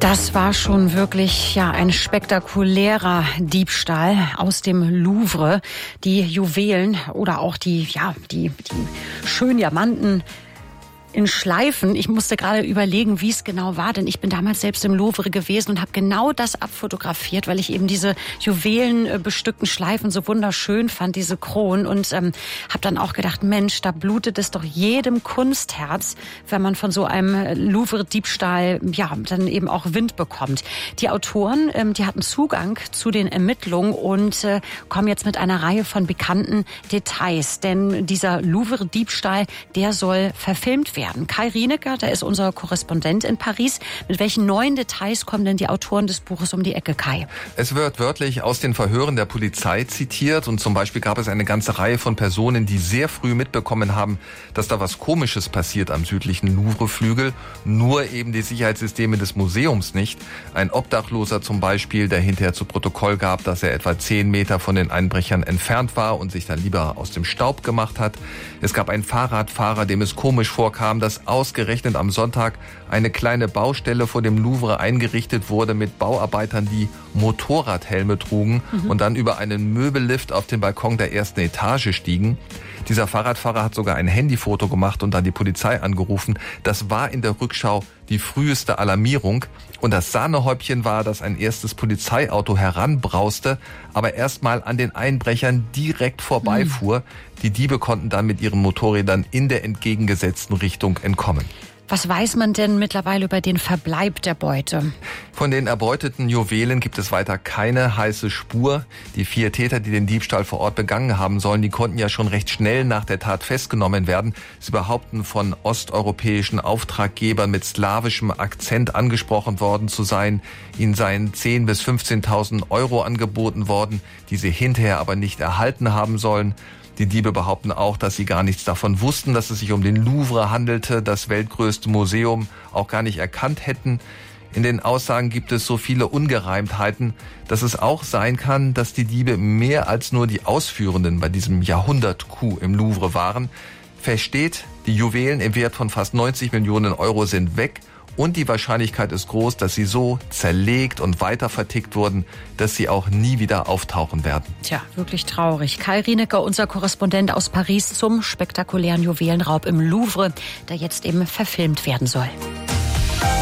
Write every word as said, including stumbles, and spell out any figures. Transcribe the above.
Das war schon wirklich ja ein spektakulärer Diebstahl aus dem Louvre. Die Juwelen oder auch die ja die die schönen Diamanten in Schleifen. Ich musste gerade überlegen, wie es genau war, denn ich bin damals selbst im Louvre gewesen und habe genau das abfotografiert, weil ich eben diese juwelenbestückten Schleifen so wunderschön fand, diese Kronen, und ähm, habe dann auch gedacht, Mensch, da blutet es doch jedem Kunstherz, wenn man von so einem Louvre-Diebstahl ja dann eben auch Wind bekommt. Die Autoren, ähm, die hatten Zugang zu den Ermittlungen und äh, kommen jetzt mit einer Reihe von bekannten Details, denn dieser Louvre-Diebstahl, der soll verfilmt werden. Werden. Kai Rienecker, der ist unser Korrespondent in Paris. Mit welchen neuen Details kommen denn die Autoren des Buches um die Ecke, Kai? Es wird wörtlich aus den Verhören der Polizei zitiert und zum Beispiel gab es eine ganze Reihe von Personen, die sehr früh mitbekommen haben, dass da was Komisches passiert am südlichen Louvre-Flügel. Nur eben die Sicherheitssysteme des Museums nicht. Ein Obdachloser zum Beispiel, der hinterher zu Protokoll gab, dass er etwa zehn Meter von den Einbrechern entfernt war und sich dann lieber aus dem Staub gemacht hat. Es gab einen Fahrradfahrer, dem es komisch vorkam, dass ausgerechnet am Sonntag eine kleine Baustelle vor dem Louvre eingerichtet wurde mit Bauarbeitern, die Motorradhelme trugen mhm. und dann über einen Möbellift auf den Balkon der ersten Etage stiegen. Dieser Fahrradfahrer hat sogar ein Handyfoto gemacht und dann die Polizei angerufen. Das war in der Rückschau die früheste Alarmierung. Und das Sahnehäubchen war, dass ein erstes Polizeiauto heranbrauste, aber erstmal an den Einbrechern direkt vorbeifuhr. Mhm. Die Diebe konnten dann mit ihren Motorrädern in der entgegengesetzten Richtung entkommen. Was weiß man denn mittlerweile über den Verbleib der Beute? Von den erbeuteten Juwelen gibt es weiter keine heiße Spur. Die vier Täter, die den Diebstahl vor Ort begangen haben sollen, die konnten ja schon recht schnell nach der Tat festgenommen werden. Sie behaupten, von osteuropäischen Auftraggebern mit slawischem Akzent angesprochen worden zu sein. Ihnen seien zehntausend bis fünfzehntausend Euro angeboten worden, die sie hinterher aber nicht erhalten haben sollen. Die Diebe behaupten auch, dass sie gar nichts davon wussten, dass es sich um den Louvre handelte, das weltgrößte Museum, auch gar nicht erkannt hätten. In den Aussagen gibt es so viele Ungereimtheiten, dass es auch sein kann, dass die Diebe mehr als nur die Ausführenden bei diesem Jahrhundert-Coup im Louvre waren. Fest steht, die Juwelen im Wert von fast neunzig Millionen Euro sind weg. Und die Wahrscheinlichkeit ist groß, dass sie so zerlegt und weiter vertickt wurden, dass sie auch nie wieder auftauchen werden. Tja, wirklich traurig. Kai Rienecker, unser Korrespondent aus Paris, zum spektakulären Juwelenraub im Louvre, der jetzt eben verfilmt werden soll.